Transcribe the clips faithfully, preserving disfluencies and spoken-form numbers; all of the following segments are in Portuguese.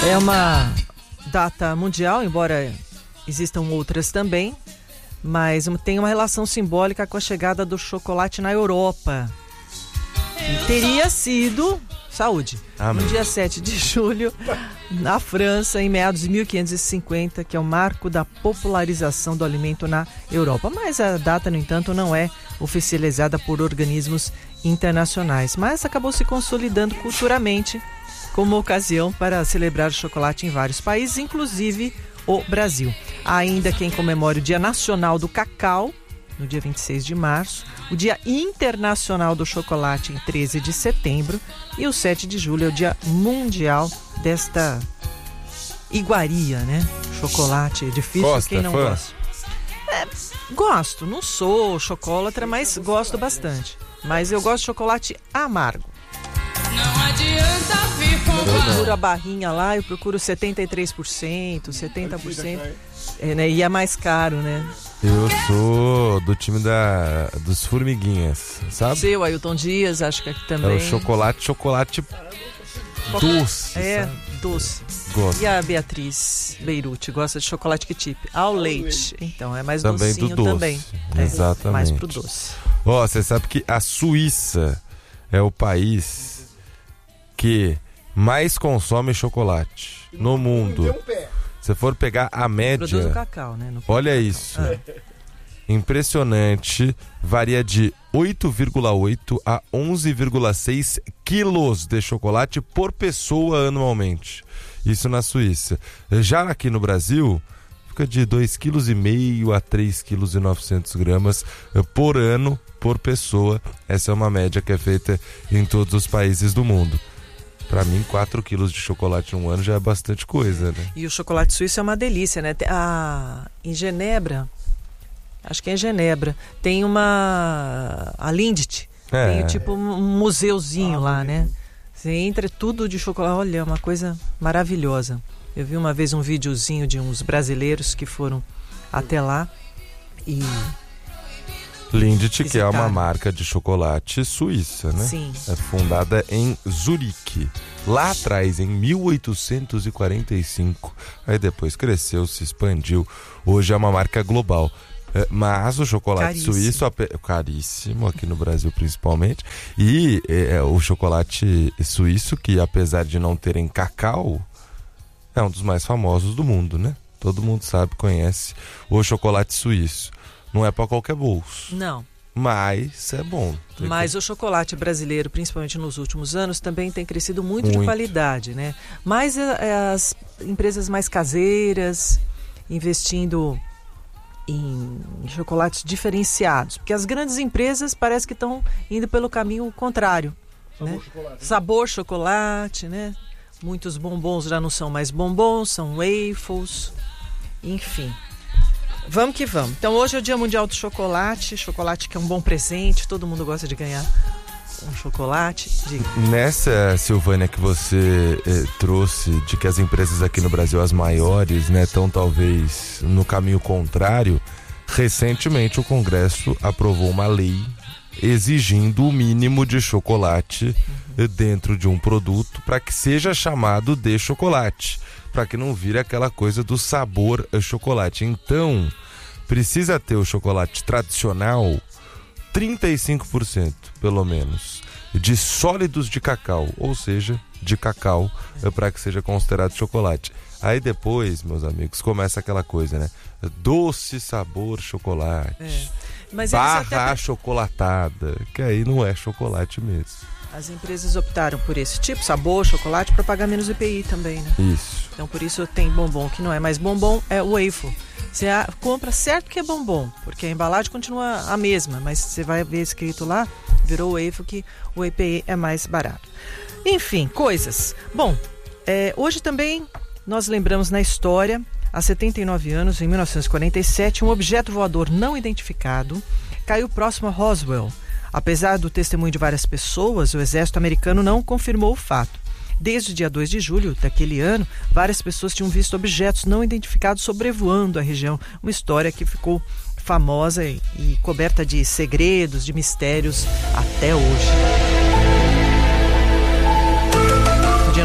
É uma data mundial, embora existam outras também, mas tem uma relação simbólica com a chegada do chocolate na Europa. E teria sido, saúde, Amém. no dia sete de julho, na França, em meados de mil quinhentos e cinquenta, que é o marco da popularização do alimento na Europa. Mas a data, no entanto, não é oficializada por organismos internacionais, mas acabou se consolidando culturalmente como ocasião para celebrar o chocolate em vários países, inclusive o Brasil. Há ainda quem comemore o Dia Nacional do Cacau, no dia vinte e seis de março, o Dia Internacional do Chocolate, em treze de setembro, e o sete de julho é o Dia Mundial desta iguaria, né? Chocolate, é difícil Gosta, quem não fã? gosta. É, gosto, não sou chocolatra, mas gosto bastante. Mas eu gosto de chocolate amargo. Não adianta vir com Eu procuro a barrinha lá, eu procuro setenta e três por cento, setenta por cento, é, né? E é mais caro, né? Eu sou do time da, dos formiguinhas, sabe? Seu Ailton Dias, acho que aqui É também. o chocolate, chocolate doce. É, sabe? doce. Gosto. E a Beatriz Beirute gosta de chocolate que tipo? Ao leite. Então, é mais Também docinho do doce. também. É, Exatamente. mais pro doce. Ó, você sabe que a Suíça é o país que mais consome chocolate no mundo. Se for pegar a média, Produz o cacau, né? No olha isso. Impressionante. Varia de oito vírgula oito a onze vírgula seis quilos de chocolate por pessoa anualmente. Isso na Suíça. Já aqui no Brasil, fica de dois vírgula cinco quilos a três vírgula novecentos gramas por ano, por pessoa. Essa é uma média que é feita em todos os países do mundo. Pra mim, quatro quilos de chocolate num ano já é bastante coisa, né? E o chocolate suíço é uma delícia, né? Ah, em Genebra, acho que é em Genebra, tem uma... a Lindt, É. tem tipo um museuzinho lá, né? Você entra, tudo de chocolate, olha, é uma coisa maravilhosa. Eu vi uma vez um videozinho de uns brasileiros que foram até lá e... Lindt, que é uma Visitaram. marca de chocolate suíça, né? Sim. É fundada em Zurique, lá atrás, em mil oitocentos e quarenta e cinco. Aí depois cresceu, se expandiu. Hoje é uma marca global. É, mas o chocolate Caríssimo. suíço, ape- caríssimo, aqui no Brasil principalmente. E é, o chocolate suíço, que apesar de não terem cacau, é um dos mais famosos do mundo, né? Todo mundo sabe, conhece o chocolate suíço. Não é para qualquer bolso, Não, mas é bom. Tem mas o chocolate brasileiro, principalmente nos últimos anos, também tem crescido muito, de Muito. qualidade, né? Mas é, as empresas mais caseiras, investindo em chocolates diferenciados, porque as grandes empresas parece que estão indo pelo caminho contrário, né? chocolate. Sabor chocolate, né? Muitos bombons já não são mais bombons, são waffles, enfim. Vamos que vamos. Então hoje é o Dia Mundial do Chocolate, chocolate que é um bom presente, todo mundo gosta de ganhar um chocolate. Diga. Nessa, Silvânia, que você eh, trouxe de que as empresas aqui no Brasil, as maiores, né, estão talvez no caminho contrário, recentemente o Congresso aprovou uma lei exigindo o mínimo de chocolate eh, dentro de um produto para que seja chamado de chocolate, para que não vire aquela coisa do sabor a chocolate. Então, precisa ter o chocolate tradicional trinta e cinco por cento, pelo menos, de sólidos de cacau, ou seja, de cacau, para que seja considerado chocolate. Aí depois, meus amigos, começa aquela coisa, né? Doce sabor chocolate, É. Mas eles barra até- achocolatada, que aí não é chocolate mesmo. As empresas optaram por esse tipo, sabor, chocolate, para pagar menos I P I também, né? Isso. Então por isso tem bombom que não é mais bombom, é waffle. Você a- compra certo que é bombom, porque a embalagem continua a mesma, mas você vai ver escrito lá, virou waffle, que o I P I é mais barato. Enfim, coisas. Bom, é, hoje também nós lembramos na história, há setenta e nove anos, em mil novecentos e quarenta e sete, um objeto voador não identificado caiu próximo a Roswell. Apesar do testemunho de várias pessoas, o exército americano não confirmou o fato. Desde o dia dois de julho daquele ano, várias pessoas tinham visto objetos não identificados sobrevoando a região. Uma história que ficou famosa e, e coberta de segredos, de mistérios até hoje. No dia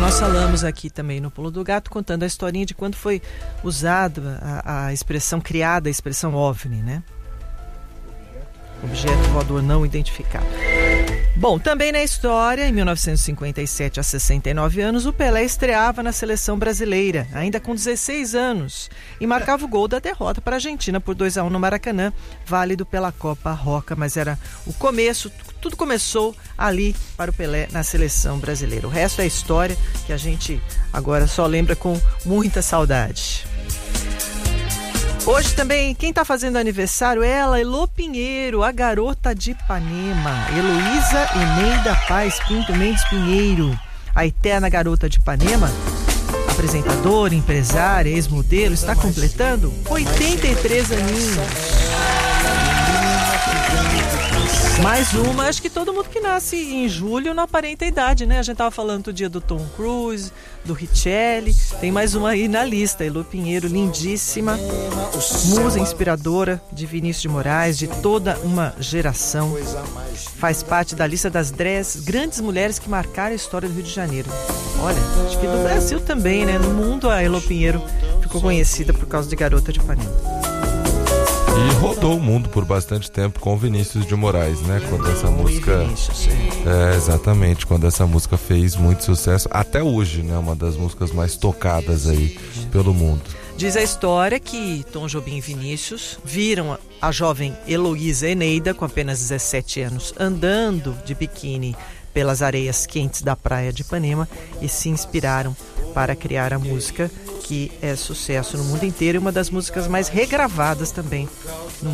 nós falamos aqui também no Pulo do Gato, contando a historinha de quando foi usada a, a expressão, criada a expressão OVNI, né? Objeto voador não identificado. Bom, também na história, em mil novecentos e cinquenta e sete, a sessenta e nove anos, o Pelé estreava na seleção brasileira, ainda com dezesseis anos, e marcava o gol da derrota para a Argentina por dois a um no Maracanã, válido pela Copa Roca, mas era o começo, tudo começou ali para o Pelé na seleção brasileira. O resto é história que a gente agora só lembra com muita saudade. Hoje também, quem está fazendo aniversário é ela, Elô Pinheiro, a garota de Ipanema. Heloísa Eneida Paz Pinto Mendes Pinheiro, a eterna garota de Ipanema, apresentadora, empresária, ex-modelo, está completando oitenta e três aninhos. Mais uma, acho que todo mundo que nasce em julho não aparenta a idade, né? A gente tava falando do dia do Tom Cruise, do Richelli, tem mais uma aí na lista, Elô Pinheiro, lindíssima, musa inspiradora de Vinícius de Moraes, de toda uma geração, faz parte da lista das dez grandes mulheres que marcaram a história do Rio de Janeiro. Olha, acho que do Brasil também, né? No mundo a Elô Pinheiro ficou conhecida por causa de Garota de Ipanema. E rodou o mundo por bastante tempo com Vinícius de Moraes, né? Quando essa música... É, exatamente, quando essa música fez muito sucesso. Até hoje, né? Uma das músicas mais tocadas aí pelo mundo. Diz a história que Tom Jobim e Vinícius viram a jovem Heloísa Eneida, com apenas dezessete anos, andando de biquíni pelas areias quentes da praia de Ipanema e se inspiraram para criar a música que é sucesso no mundo inteiro e uma das músicas mais regravadas também no